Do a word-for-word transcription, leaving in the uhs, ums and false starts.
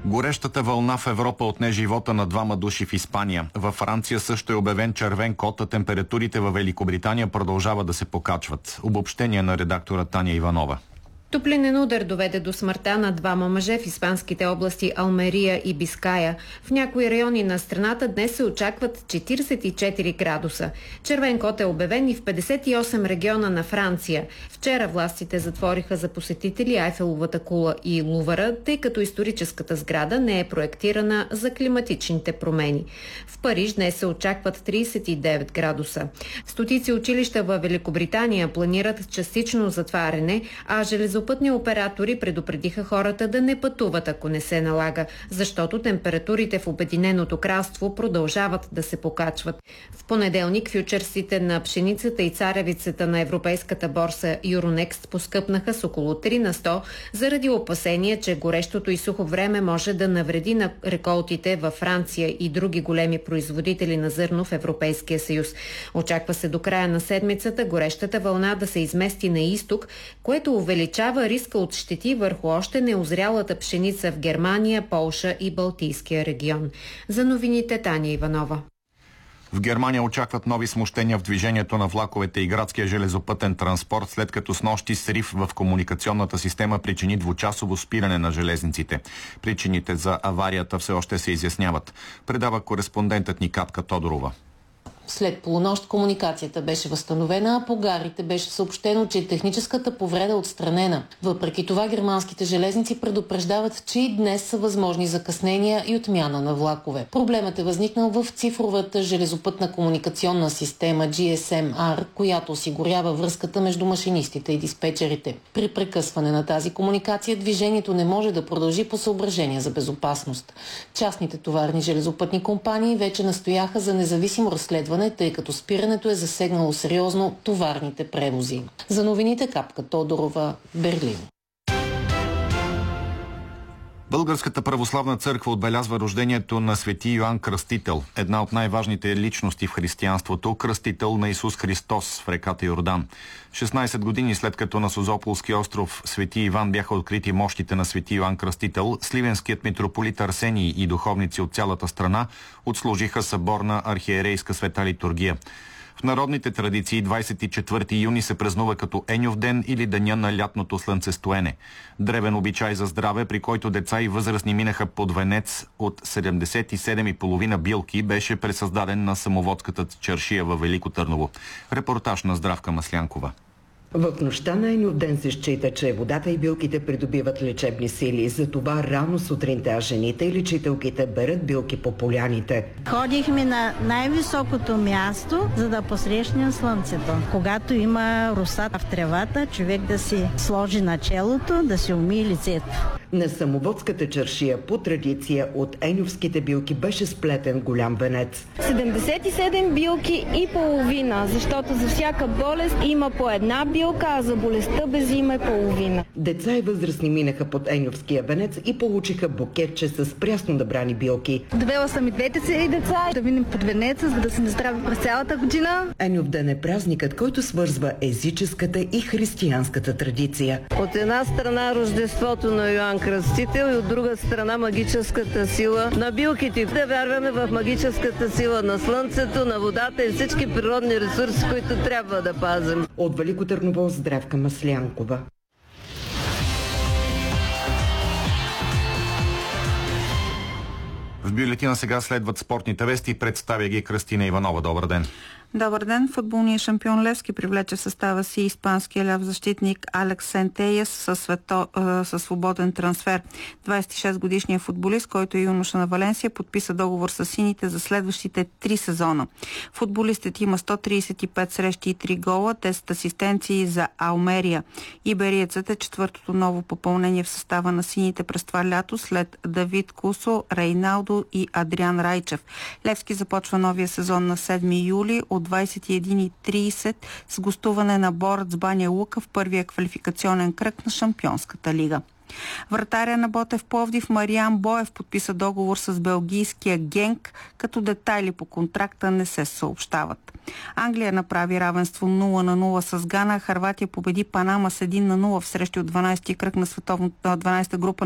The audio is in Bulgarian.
Горещата вълна в Европа отне живота на двама души в Испания. Във Франция също е обявен червен код, а температурите във Великобритания продължават да се покачват. Обобщение на редактора Таня Иванова. Топлинен удар доведе до смъртта на двама мъже в испанските области Алмерия и Биская. В някои райони на страната днес се очакват четиридесет и четири градуса. Червен код е обявен и в петдесет и осем региона на Франция. Вчера властите затвориха за посетители Айфеловата кула и Лувъра, тъй като историческата сграда не е проектирана за климатичните промени. В Париж днес се очакват тридесет и девет градуса. Стотици училища във Великобритания планират частично затваряне, а железопътни Железопътни оператори предупредиха хората да не пътуват, ако не се налага, защото температурите в Обединеното кралство продължават да се покачват. В понеделник фючерсите на пшеницата и царевицата на европейската борса Euronext поскъпнаха с около три на сто заради опасения, че горещото и сухо време може да навреди на реколтите във Франция и други големи производители на зърно в Европейския съюз. Очаква се до края на седмицата горещата вълна да се измести на изток, което увеличава риска от щети върху още неозрялата пшеница в Германия, Полша и Балтийския регион. За новините Таня Иванова. В Германия очакват нови смущения в движението на влаковете и градския железопътен транспорт, след като снощи срив в комуникационната система причини двучасово спиране на железниците. Причините за аварията все още се изясняват. Предава кореспондентът ни Катка Тодорова. След полунощ комуникацията беше възстановена, а по гарите беше съобщено, че техническата повреда е отстранена. Въпреки това германските железници предупреждават, че и днес са възможни закъснения и отмяна на влакове. Проблемът е възникнал в цифровата железопътна комуникационна система джи ес ем ар, която осигурява връзката между машинистите и диспетчерите. При прекъсване на тази комуникация движението не може да продължи по съображения за безопасност. Частните товарни железопътни компании вече настояха за независимо разследване, тъй като спирането е засегнало сериозно товарните превози. За новините Капка Тодорова, Берлин. Българската православна църква отбелязва рождението на свети Йоан Кръстител, една от най-важните личности в християнството, кръстител на Исус Христос в реката Йордан. шестнайсет години след като на Созополски остров Свети Иван бяха открити мощите на свети Йоан Кръстител, сливенският митрополит Арсений и духовници от цялата страна отслужиха съборна архиерейска света литургия. В народните традиции двайсет и четвърти юни се празнува като Еньов ден или деня на лятното слънцестоене. Древен обичай за здраве, при който деца и възрастни минаха под венец от седемдесет и седем и половина билки, беше пресъздаден на самоводската чаршия във Велико Търново. Репортаж на Здравка Маслянкова. В нощта на Еньов ден се счита, че водата и билките придобиват лечебни сили. Затова рано сутринта жените и лечителките берат билки по поляните. Ходихме на най-високото място, за да посрещнем слънцето. Когато има роса в тревата, човек да си сложи на челото, да си умие лицето. На самоводската чаршия по традиция от еньовските билки беше сплетен голям венец. седемдесет и седем билки и половина, защото за всяка болест има по една билка, а за болестта без име е половина. Деца и възрастни минаха под еньовския венец и получиха букетче с прясно набрани билки. Довела съм и двете си деца да минем под венеца, за да сме здрави през цялата година. Еньов ден е празникът, който свързва езическата и християнската традиция. От една страна рождеството на Йоан Кръстител и от друга страна магическата сила на билките. Да вярваме в магическата сила на слънцето, на водата и всички природни ресурси, които трябва да пазим. От Велико Търново, Здравка Маслянкова. В бюлетина сега следват спортните вести. Представя ги Кръстина Иванова. Добър ден. Добър ден. Футболният шампион Левски привлече в състава си испанския ляв защитник Алекс Сентейес със, свето, със свободен трансфер. двайсет и шест годишният футболист, който е юноша на Валенсия, подписа договор с сините за следващите три сезона. Футболистът има сто трийсет и пет срещи и три гола, десет асистенции за Алмерия. Ибериецът е четвъртото ново попълнение в състава на сините през това лято след Давид Кусо, Рейналдо и Адриан Райчев. Левски започва новия сезон на седми юли от двайсет и една и трийсет с гостуване на Борец Баня Лука в първия квалификационен кръг на Шампионската лига. Вратаря на Ботев Пловдив Мариан Боев подписа договор с белгийския Генк, като детайли по контракта не се съобщават. Англия направи равенство нула на нула с Гана, Хърватия победи Панама с един на нула в срещи от дванайсети кръг на световната дванайсета група